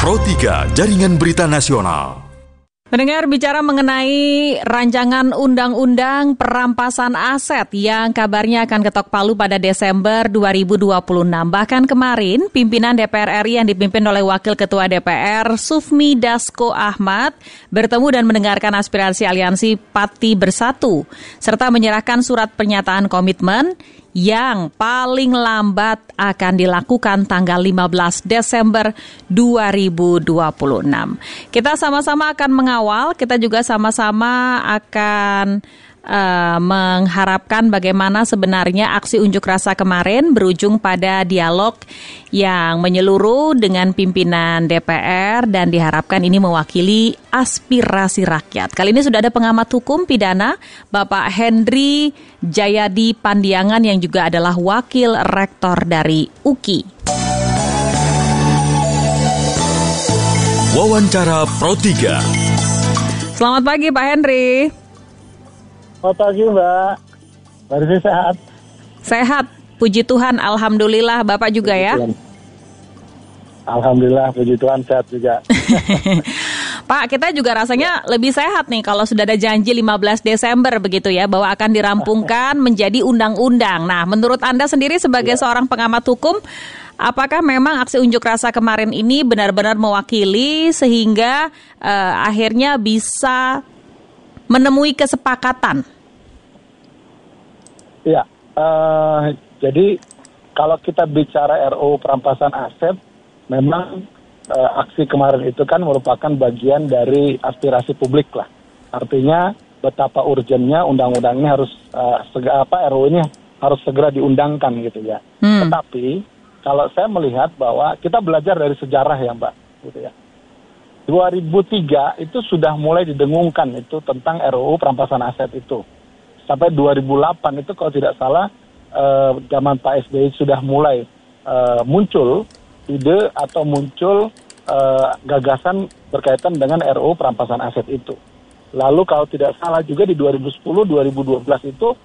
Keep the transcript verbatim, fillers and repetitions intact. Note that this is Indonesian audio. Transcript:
Pro tiga Jaringan Berita Nasional. Mendengar bicara mengenai rancangan undang-undang perampasan aset yang kabarnya akan ketok palu pada Desember dua ribu dua puluh enam. Bahkan kemarin, pimpinan D P R R I yang dipimpin oleh Wakil Ketua D P R, Sufmi Dasko Ahmad, bertemu dan mendengarkan aspirasi aliansi Pati Bersatu, serta menyerahkan surat pernyataan komitmen yang paling lambat akan dilakukan tanggal lima belas Desember dua ribu dua puluh enam. Kita sama-sama akan mengawal, kita juga sama-sama akan uh, mengharapkan bagaimana sebenarnya aksi unjuk rasa kemarin berujung pada dialog yang menyeluruh dengan pimpinan D P R dan diharapkan ini mewakili aspirasi rakyat. Kali ini sudah ada pengamat hukum pidana, Bapak Hendri Jayadi Pandiangan yang juga adalah wakil rektor dari U K I. Wawancara Pro tiga. Selamat pagi Pak Hendri. Selamat pagi Mbak. Baru sehat? Sehat, puji Tuhan, alhamdulillah. Bapak juga puji ya? Tuhan. Alhamdulillah, puji Tuhan sehat juga. Pak, kita juga rasanya lebih sehat nih kalau sudah ada janji lima belas Desember begitu ya, bahwa akan dirampungkan menjadi undang-undang. Nah, menurut Anda sendiri sebagai ya. seorang pengamat hukum, apakah memang aksi unjuk rasa kemarin ini benar-benar mewakili sehingga uh, akhirnya bisa menemui kesepakatan? Ya, uh, jadi kalau kita bicara R U perampasan aset, memang uh, aksi kemarin itu kan merupakan bagian dari aspirasi publik lah. Artinya betapa urgennya undang-undang ini harus uh, segera apa R U ini harus segera diundangkan gitu ya. Hmm. Tetapi kalau saya melihat bahwa kita belajar dari sejarah ya Mbak, gitu ya. dua ribu tiga itu sudah mulai didengungkan itu tentang R U U perampasan aset itu. Sampai dua ribu delapan itu kalau tidak salah eh, zaman Pak S B Y sudah mulai eh, muncul ide atau muncul eh, gagasan berkaitan dengan R U U perampasan aset itu. Lalu kalau tidak salah juga di dua ribu sepuluh dua ribu dua belas itu